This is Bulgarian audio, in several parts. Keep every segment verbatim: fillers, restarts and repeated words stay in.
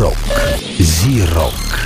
Рок. Зи-рок.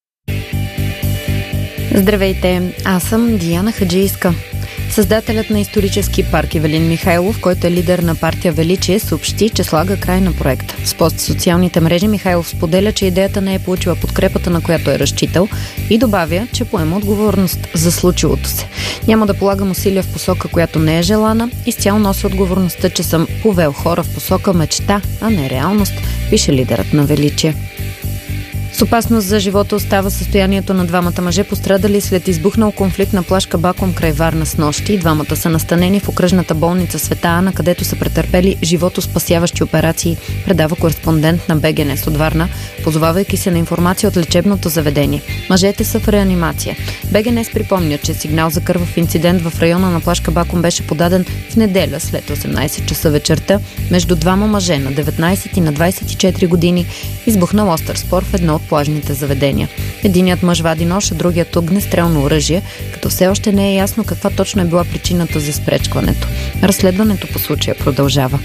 Здравейте, аз съм Диана Хаджийска. Създателят на исторически парк Ивелин Михайлов, който е лидер на партия Величие, съобщи, че слага край на проекта. С пост в социалните мрежи Михайлов споделя, че идеята не е получила подкрепата, на която е разчитал, и добавя, че поема отговорност за случилото се. Няма да полагам усилия в посока, която не е желана. Изцяло нося отговорността, че съм повел хора в посока мечта, а не реалност, пише лидерът на Величие. С опасност за живота остава състоянието на двамата мъже, пострадали след избухнал конфликт на плаж Кабаком край Варна снощи. Двамата са настанени в окръжната болница Света Ана, където са претърпели животоспасяващи операции, предава кореспондент на БГНЕС от Варна, позовавайки се на информация от лечебното заведение. Мъжете са в реанимация. БГНЕС припомня, че сигнал за кървав инцидент в района на плаж Кабаком беше подаден в неделя след осемнайсет часа вечерта между двама мъже на деветнайсет и на двайсет и четири години. Избухнал остър спор в едно от плажните заведения. Единият мъж вади нож, а другият огнестрелно оръжие, като все още не е ясно каква точно е била причината за спречкването. Разследването по случая продължава.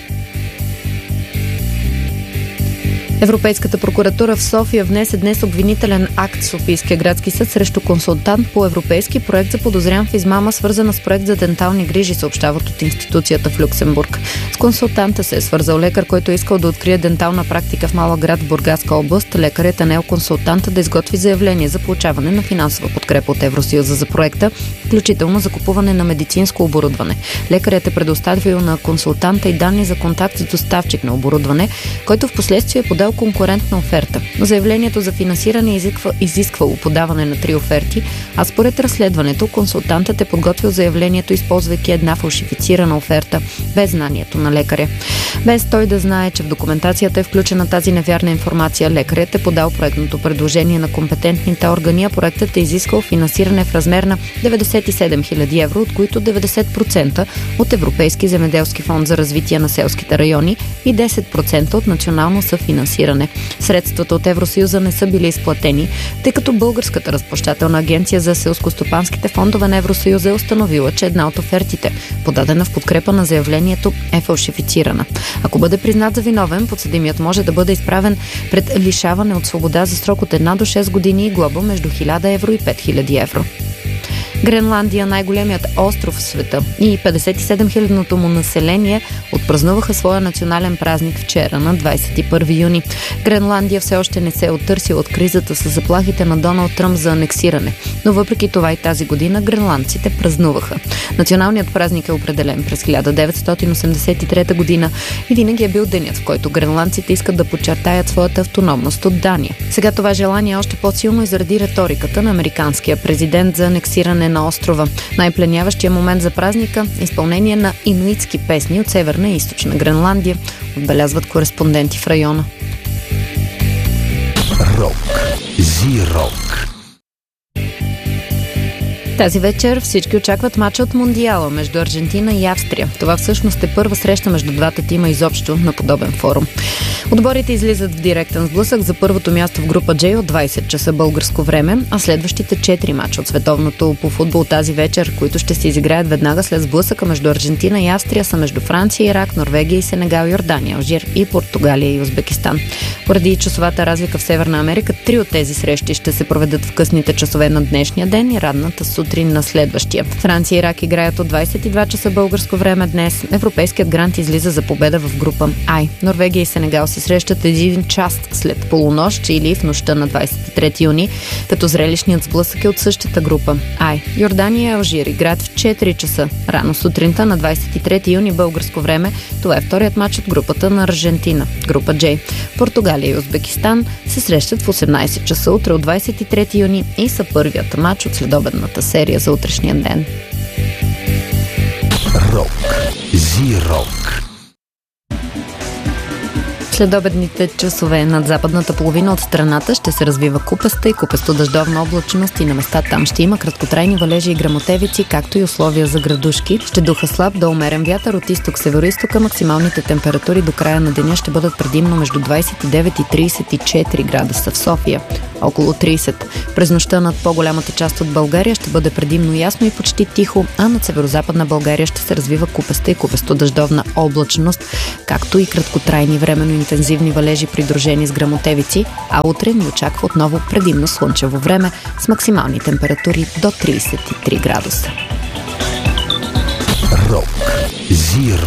Европейската прокуратура в София внесе днес обвинителен акт в Софийския градски съд срещу консултант по европейски проект за подозрян в измама, свързана с проект за дентални грижи, съобщават от институцията в Люксембург. С консултанта се е свързал лекар, който е искал да открие дентална практика в малък град в Бургаска област. Лекарят е наел консултанта да изготви заявление за получаване на финансова подкрепа от Евросъюза за проекта, включително за купуване на медицинско оборудване. Лекарят е предоставил на консултанта и данни за контакт с доставчик на оборудване, който в последствие е подал конкурентна оферта. Заявлението за финансиране изисква, изисквало подаване на три оферти, а според разследването консултантът е подготвил заявлението, използвайки една фалшифицирана оферта, без знанието на лекаря. Без той да знае, че в документацията е включена тази невярна информация, лекарят е подал проектното предложение на компетентните органи, а проектът е изискал финансиране в размер на деветдесет и седем хиляди евро, от които деветдесет процента от Европейски земеделски фонд за развитие на селските райони и десет процента от национално съфинансиране. Средствата от Евросъюза не са били изплатени, тъй като Българската разплащателна агенция за селскостопанските фондове на Евросъюза е установила, че една от офертите, подадена в подкрепа на заявлението, е фалшифицирана. Ако бъде признат за виновен, подсъдимият може да бъде изправен пред лишаване от свобода за срок от една до шест години и глоба между хиляда евро и пет хиляди евро. Гренландия, най-големият остров в света, и петдесет и седем хилядното му население отпразнуваха своя национален празник вчера, на двайсет и първи юни. Гренландия все още не се е оттърсила от кризата с заплахите на Доналд Тръмп за анексиране, но въпреки това и тази година гренландците празнуваха. Националният празник е определен през хиляда деветстотин осемдесет и трета година и винаги е бил денят, в който гренландците искат да подчертаят своята автономност от Дания. Сега това желание е още по-силно и заради риториката на американския президент за анексиране на острова. Най-пленяващия момент за празника – изпълнение на инуитски песни от Северна и Източна Гренландия, отбелязват кореспонденти в района. Рок. Зи-рок. Тази вечер всички очакват мача от Мондиала между Аржентина и Австрия. Това всъщност е първа среща между двата тима изобщо на подобен форум. Отборите излизат в директен сблъсък за първото място в група J от двайсет часа българско време, а следващите четири мача от световното по футбол тази вечер, които ще се изиграят веднага след сблъсъка между Аржентина и Австрия, са между Франция, Ирак, Норвегия и Сенегал, Йордания, Алжир и Португалия и Узбекистан. Поради часовата разлика в Северна Америка, три от тези срещи ще се проведат в късните часове на днешния ден и ранната сутрин на следващия. Франция и Ирак играят от двайсет и два часа българско време днес. Европейският грант излиза за победа в група I. Норвегия и Сенегал се срещат един час след полунощ или в нощта на двайсет и трети юни, като зрелищният сблъсък е от същата група I. Йордания и Алжир играят в четири часа рано сутринта на двайсет и трети юни българско време. Това е вторият матч от групата на Аржентина, група J. Португалия и Узбекистан се срещат в осемнайсет часа утре от двайсет и трети юни и са първият матч от следобедната серия за утрешния ден. Рок. Зи-рок. Следобедните часове над западната половина от страната ще се развива купеста и купесто-дъждовна облачност и на места там ще има краткотрайни валежи и гръмотевици, както и условия за градушки. Ще духа слаб до умерен вятър от изток-североистока. Максималните температури до края на деня ще бъдат предимно между двайсет и девет и трийсет и четири градуса в София. около трийсет. През нощта над по-голямата част от България ще бъде предимно ясно и почти тихо, а над северозападна България ще се развива купеста и купесто-дъждовна облачност, както и краткотрайни временно интензивни валежи, придружени с гръмотевици, а утре ни очаква отново предимно слънчево време с максимални температури до трийсет и три градуса. Рок. Зи